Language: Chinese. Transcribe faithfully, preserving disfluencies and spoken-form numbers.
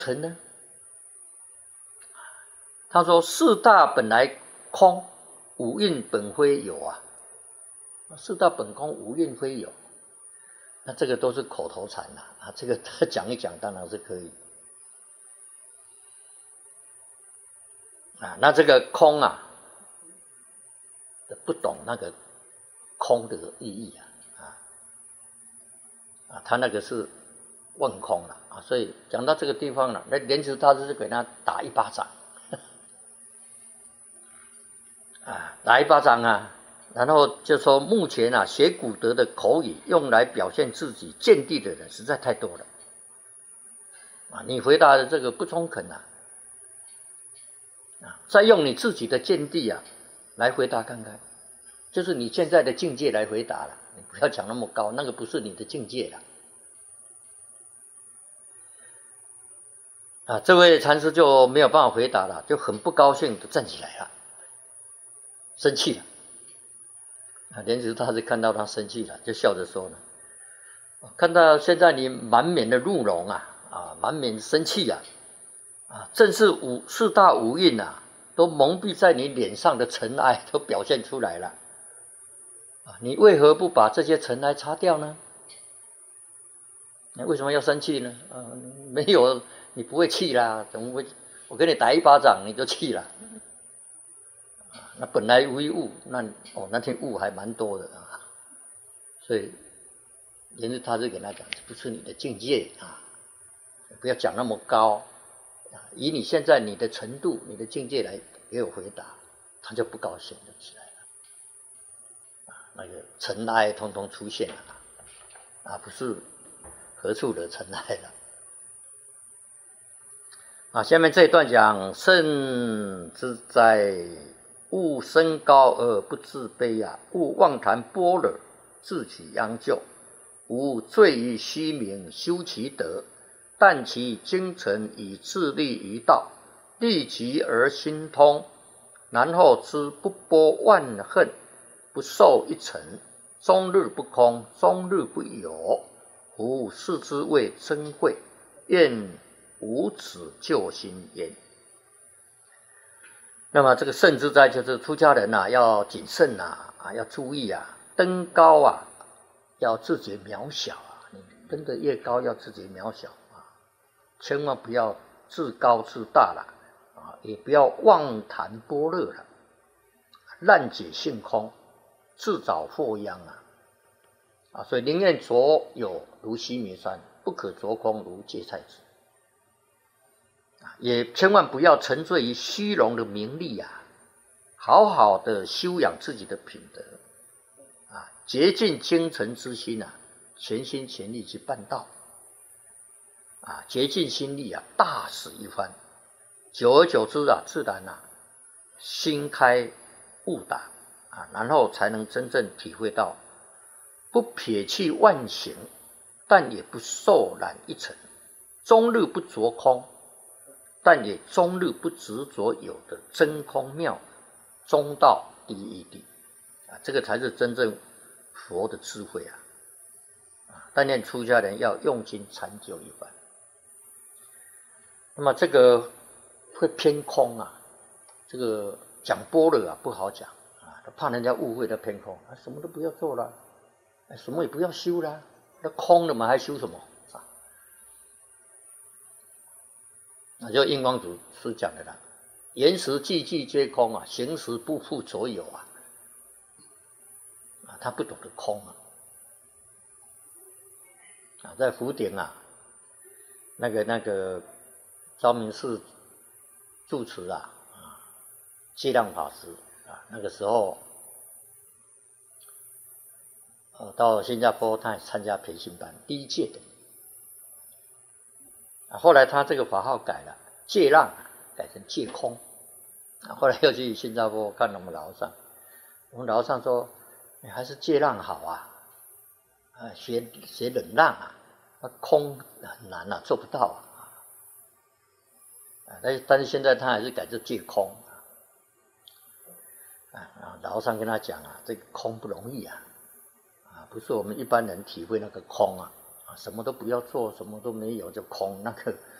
成呢？他说四大本来空，五蕴本非有啊。四大本空，五蕴非有。那这个都是口头禅啦啊，这个讲一讲当然是可以啊。那这个空啊，不懂那个空的意义啊啊啊，他那个是问空了啊，所以讲到这个地方了，那莲池大师就给他打一巴掌啊，打一巴掌啊。然后就说，目前啊，学古德的口语用来表现自己见地的人实在太多了啊！你回答的这个不中肯啊，啊，再用你自己的见地啊来回答看看，就是你现在的境界来回答了，你不要讲那么高，那个不是你的境界了啊！这位禅师就没有办法回答了，就很不高兴的站起来了，生气了。啊，莲池大师看到他生气了，就笑着说呢：“看到现在你满脸的怒容啊，啊，满脸生气啊，啊，正是五四大五蕴啊，都蒙蔽在你脸上的尘埃都表现出来了。啊，你为何不把这些尘埃擦掉呢？你为什么要生气呢？啊，没有，你不会气啦，怎么会？我给你打一巴掌你就气了。”那本来无一物，那哦那天物还蛮多的啊，所以莲池大师给他讲，不是你的境界啊，不要讲那么高啊，以你现在你的程度、你的境界来给我回答，他就不高兴了起来了啊，那个尘埃通通出现了啊，不是何处的尘埃了啊。下面这一段讲圣之哉。勿升高而不自卑啊！勿妄谈般若，自取殃咎。吾醉于虚名，修其德，但其精诚以自立于道，立其而心通，然后知不波万恨，不受一尘，终日不空，终日不有。吾视之谓珍贵，愿无此救心焉。那么这个圣之哉，就是出家人啊，要谨慎啊，啊，要注意啊，登高啊，要自觉渺小啊，你登得越高，要自觉渺小啊，千万不要自高自大了啊，也不要妄谈般若了，滥解性空，自找祸殃啊，啊，所以宁愿着有如须弥山，不可着空如芥菜籽。也千万不要沉醉于虚荣的名利啊，好好的修养自己的品德啊，竭尽精诚之心啊，全心全力去办道啊，竭尽心力啊，大使一番，久而久之啊，自然啊，心开悟达啊，然后才能真正体会到不撇弃万行，但也不受染一尘，终日不着空，但也终日不执着有的真空妙中道第一谛啊，这个才是真正佛的智慧啊！啊，但愿出家人要用心禅究一番。那么这个会偏空啊，这个讲般若啊不好讲啊，怕人家误会他偏空啊，什么都不要做了，什么也不要修了，那空了嘛，还修什么？那就印光祖师讲的啦，言实句句皆空啊，行识不复所有啊，啊，他不懂得空啊，啊，在福鼎啊，那个那个昭明寺住持啊，啊，戒量法师啊，那个时候，呃，到新加坡他也参加培训班，第一届的。后来他这个法号改了，戒让改成戒空。后来又去新加坡看我们老和尚，我们老和尚说：“你还是戒让好啊，啊，学学忍让啊，那空很难啊，做不到啊。”啊，但是但是现在他还是改成戒空啊。啊，老和尚跟他讲啊，这个空不容易啊，啊，不是我们一般人体会那个空啊。什么都不要做，什么都没有就空，那个